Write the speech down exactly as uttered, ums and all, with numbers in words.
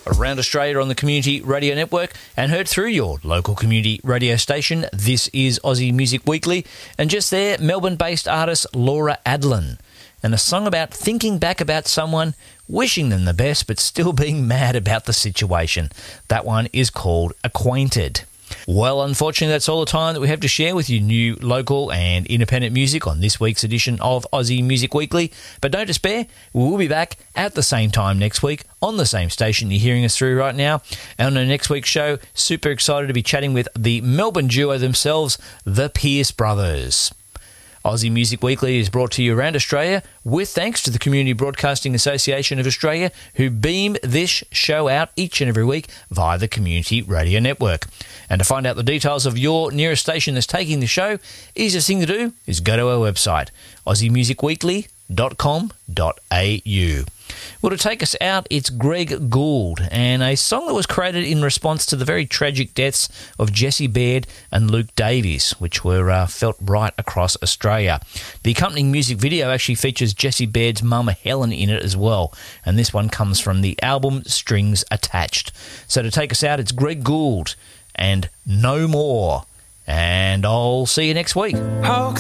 around Australia on the Community Radio Network and heard through your local community radio station. This is Aussie Music Weekly, and just there, Melbourne-based artist Laura Adlin, and a song about thinking back about someone, wishing them the best but still being mad about the situation. That one is called Acquainted. Well, unfortunately, that's all the time that we have to share with you new, local and independent music on this week's edition of Aussie Music Weekly. But don't despair, we will be back at the same time next week on the same station you're hearing us through right now. And on the next week's show, super excited to be chatting with the Melbourne duo themselves, the Pierce Brothers. Aussie Music Weekly is brought to you around Australia with thanks to the Community Broadcasting Association of Australia, who beam this show out each and every week via the Community Radio Network. And to find out the details of your nearest station that's taking the show, easiest thing to do is go to our website, aussie music weekly dot com dot a u. Well, to take us out, it's Greg Gould, and a song that was created in response to the very tragic deaths of Jesse Baird and Luke Davies, which were uh, felt right across Australia. The accompanying music video actually features Jesse Baird's mum Helen in it as well, and this one comes from the album Strings Attached. So to take us out, it's Greg Gould and No More, and I'll see you next week. How